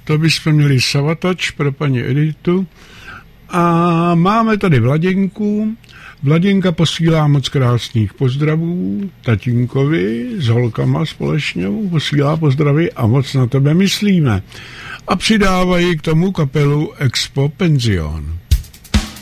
To bychom měli savatač pro paní Editu. A máme tady Vladěnku. Vladěnka posílá moc krásných pozdravů tatínkovi s holkama společně, posílá pozdravy a moc na tebe myslíme. A přidávají k tomu kapelu Expo Penzion.